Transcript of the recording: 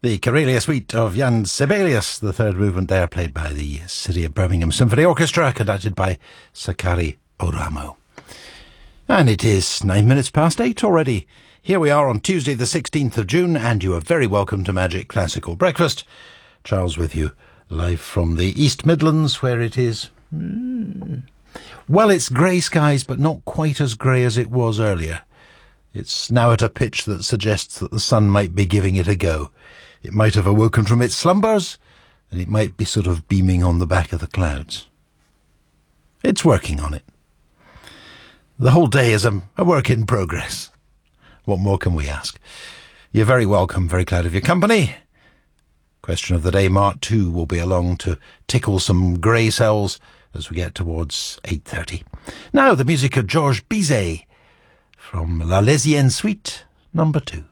The Karelia Suite of Jan Sibelius, the third movement there, played by the City of Birmingham Symphony Orchestra, conducted by Sakari Oramo. And it is 9 minutes past 8 already. Here we are on Tuesday the 16th of June, and you are very welcome to Magic Classical Breakfast. Charles with you, live from the East Midlands, where it is... Well, it's grey skies, but not quite as grey as it was earlier. It's now at a pitch that suggests that the sun might be giving it a go. It might have awoken from its slumbers, and it might be sort of beaming on the back of the clouds. It's working on it. The whole day is a work in progress. What more can we ask? You're very welcome, very glad of your company. Question of the day, Mark 2 will be along to tickle some grey cells as we get towards 8:30. Now, the music of Georges Bizet from La Lesienne Suite, number 2.